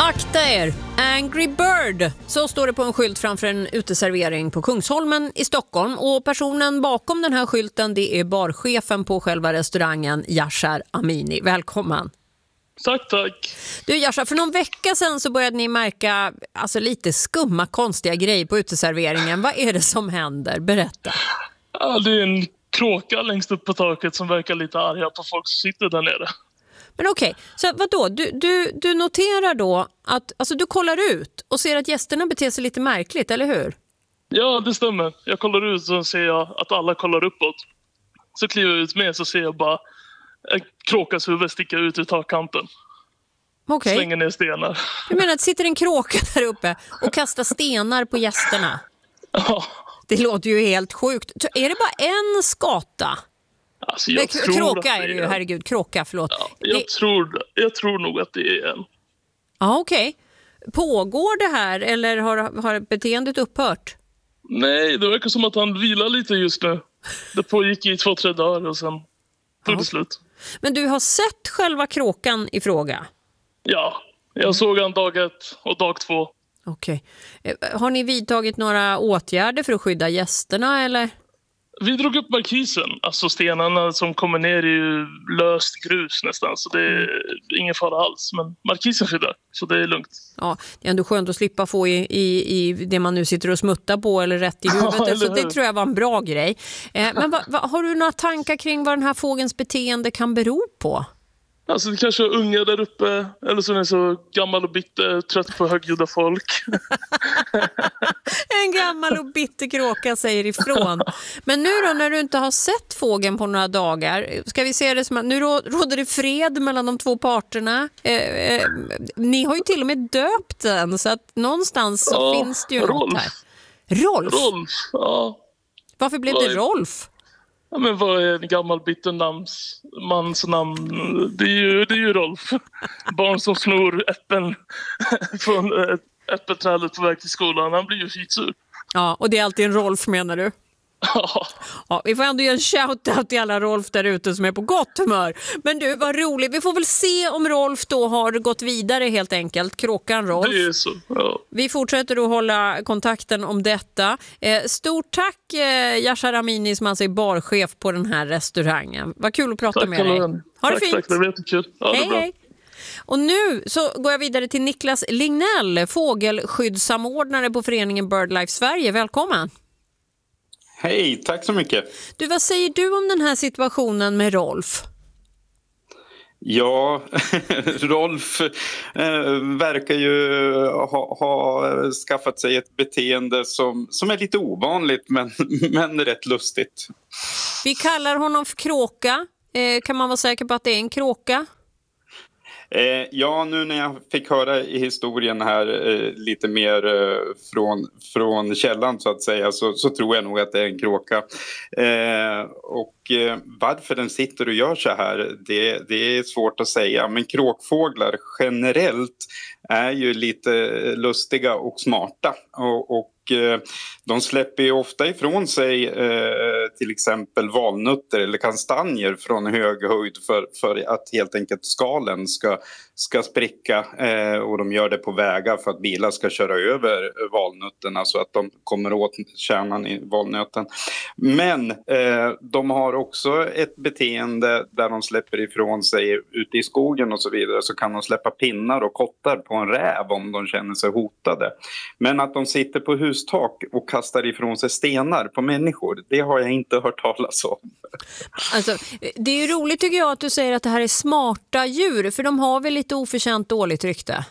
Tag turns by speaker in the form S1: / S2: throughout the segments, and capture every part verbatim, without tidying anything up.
S1: Akta er, Angry Bird. Så står det på en skylt framför en uteservering på Kungsholmen i Stockholm. Och personen bakom den här skylten, det är barchefen på själva restaurangen, Yashar Amini. Välkommen.
S2: Tack, tack.
S1: Du Yashar, för någon vecka sedan så började ni märka alltså, lite skumma, konstiga grejer på uteserveringen. Vad är det som händer? Berätta.
S2: Ja, det är en kråka längst upp på taket som verkar lite arga på folk som sitter där nere.
S1: Men okej, okay, så vadå? Du, du, du noterar då att alltså, du kollar ut och ser att gästerna beter sig lite märkligt, eller hur?
S2: Ja, det stämmer. Jag kollar ut och ser jag att alla kollar uppåt. Så kliver jag ut med så ser jag bara en kråkas huvud sticka ut ur takkanten.
S1: Okay.
S2: Slänger ner stenar.
S1: Du menar att det sitter en kråka där uppe och kastar stenar på gästerna?
S2: Ja.
S1: Det låter ju helt sjukt. Är det bara en skata?
S2: Alltså jag
S1: Nej,
S2: tror
S1: kråka är det ju, herregud, kråka, förlåt.
S2: Ja, jag, det... tror, jag tror nog att det är en.
S1: Ja, okej. Okay. Pågår det här eller har, har beteendet upphört?
S2: Nej, det verkar som att han vilar lite just nu. Det pågick i två, tre dagar och sen tog det slut.
S1: Men du har sett själva kråkan i fråga?
S2: Ja, jag såg han dag ett och dag två.
S1: Okej. Okay. Har ni vidtagit några åtgärder för att skydda gästerna eller?
S2: Vi drog upp markisen, alltså stenarna som kommer ner i löst grus nästan, så det är ingen fara alls. Men markisen skyddar, så det är lugnt.
S1: Ja, det är ändå skönt att slippa få i, i, i det man nu sitter och smuttar på eller rätt i huvudet, ja, så det tror jag var en bra grej. Eh, men va, va, har du några tankar kring vad den här fågens beteende kan bero på?
S2: Alltså det kanske är unga där uppe, eller så är den så gammal och bitter, trött på högljudda folk.
S1: En gammal och bitter kråka säger ifrån. Men nu då, när du inte har sett fågeln på några dagar, ska vi se det som att nu råder det fred mellan de två parterna. Eh, eh, ni har ju till och med döpt den, så att någonstans så ja, finns det ju
S2: Rolf.
S1: något här. Rolf?
S2: Rolf, ja.
S1: Varför blev
S2: Vad
S1: det
S2: är...
S1: Rolf?
S2: Ja, men vad är en gammal bitter namns, mans namn? Det är ju, det är ju Rolf. Barn som snor äpplen från äppelträdet på väg till skolan. Han blir ju skitsur.
S1: Ja, och det är alltid en Rolf, menar du?
S2: Ja.
S1: Ja, vi får ändå ge en shout-out till alla Rolf där ute som är på gott humör. Men du, vad roligt. Vi får väl se om Rolf då har gått vidare helt enkelt. Kråkan Rolf.
S2: Det är så, ja.
S1: Vi fortsätter att hålla kontakten om detta. Eh, stort tack eh, Yashar Amini som alltså är barchef på den här restaurangen. Vad kul att prata
S2: tack,
S1: med dig. Ha
S2: tack,
S1: det fint.
S2: Tack, det var jättekul. Ja,
S1: hej,
S2: det är bra.
S1: Hej. Och nu så går jag vidare till Niklas Lignell, fågelskyddssamordnare på föreningen BirdLife Sverige. Välkommen.
S3: Hej, tack så mycket.
S1: Du, vad säger du om den här situationen med Rolf?
S3: Ja, Rolf eh, verkar ju ha, ha skaffat sig ett beteende som, som är lite ovanligt men, men rätt lustigt.
S1: Vi kallar honom för kråka. Eh, kan man vara säker på att det är en kråka?
S3: Eh, ja, nu när jag fick höra i historien här eh, lite mer eh, från, från källan så att säga så, så tror jag nog att det är en kråka. Eh, och eh, varför den sitter och gör så här, det, det är svårt att säga. Men kråkfåglar generellt är ju lite lustiga och smarta och, och de släpper ju ofta ifrån sig eh, till exempel valnötter eller kastanjer från hög höjd för, för att helt enkelt skalen ska, ska spricka eh, och de gör det på vägar för att bilar ska köra över valnötterna så att de kommer åt kärnan i valnöten. Men eh, de har också ett beteende där de släpper ifrån sig ute i skogen och så vidare, så kan de släppa pinnar och kottar på en räv om de känner sig hotade. Men att de sitter på hustak och kastar ifrån sig stenar på människor, det har jag inte hört talas om.
S1: Alltså, det är ju roligt tycker jag att du säger att det här är smarta djur, för de har väl lite oförtjänt dåligt rykte?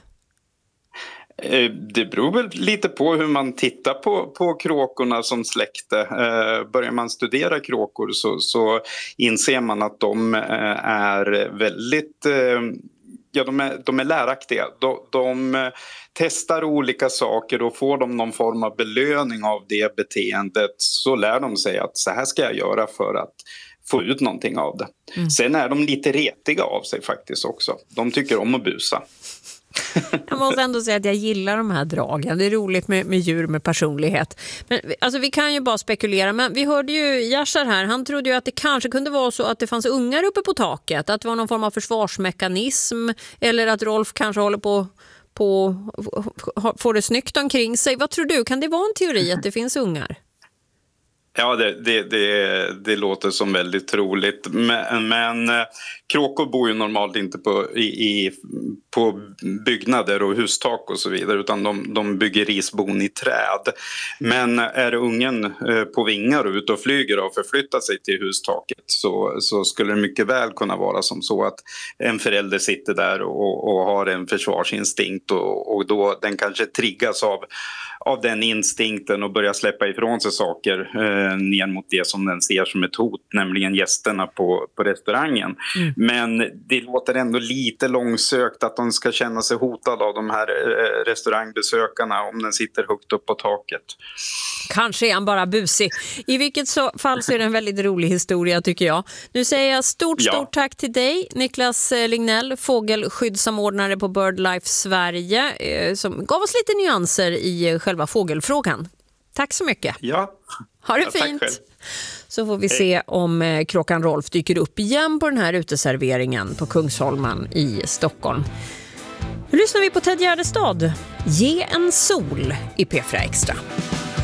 S3: Det beror väl lite på hur man tittar på, på kråkorna som släkte. Eh, börjar man studera kråkor så, så inser man att de är väldigt... Eh, Ja, de är, de är läraktiga. De, de testar olika saker och får de någon form av belöning av det beteendet så lär de sig att så här ska jag göra för att få ut någonting av det. Mm. Sen är de lite retiga av sig faktiskt också. De tycker om att busa.
S1: Jag måste ändå säga att jag gillar de här dragen. Det är roligt med, med djur med personlighet. Men, alltså, vi kan ju bara spekulera. Men vi hörde ju Yashar här. Han trodde ju att det kanske kunde vara så att det fanns ungar uppe på taket. Att det var någon form av försvarsmekanism. Eller att Rolf kanske håller på på, får det snyggt omkring sig. Vad tror du? Kan det vara en teori att det finns ungar?
S3: Ja, det, det, det, det låter som väldigt troligt. Men, men kråkor bor ju normalt inte på, i, i, på byggnader och hustak och så vidare, utan de, de bygger risbon i träd. Men är ungen på vingar och ute och flyger och förflyttar sig till hustaket så, så skulle det mycket väl kunna vara som så att en förälder sitter där och, och har en försvarsinstinkt och, och då den kanske triggas av av den instinkten och börja släppa ifrån sig saker eh, ner mot det som den ser som ett hot, nämligen gästerna på, på restaurangen. Mm. Men det låter ändå lite långsökt att de ska känna sig hotade av de här eh, restaurangbesökarna om den sitter högt upp på taket.
S1: Kanske är han bara busig. I vilket så fall så är det en väldigt rolig historia tycker jag. Nu säger jag stort, stort ja. tack till dig, Niklas Lignell, fågelskyddssamordnare på BirdLife Sverige, eh, som gav oss lite nyanser i själva fågelfrågan. Tack så mycket.
S3: Ja.
S1: Ha det
S3: ja,
S1: fint. Så får vi Hej. se om eh, kråkan Rolf dyker upp igen på den här uteserveringen på Kungsholmen i Stockholm. Nu lyssnar vi på Ted Gärdestad. Ge en sol i P fyra Extra.